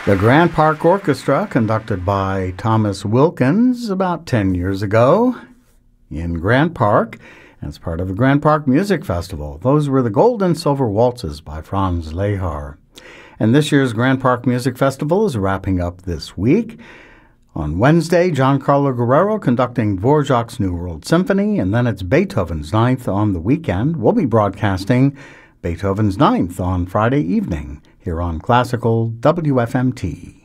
The Grand Park Orchestra, conducted by Thomas Wilkins about 10 years ago in Grand Park, as part of the Grand Park Music Festival. Those were the Gold and Silver Waltzes by Franz Lehár. And this year's Grand Park Music Festival is wrapping up this week. On Wednesday, Giancarlo Guerrero conducting Dvorak's New World Symphony, and then it's Beethoven's Ninth on the weekend. We'll be broadcasting Beethoven's Ninth on Friday evening here on Classical WFMT.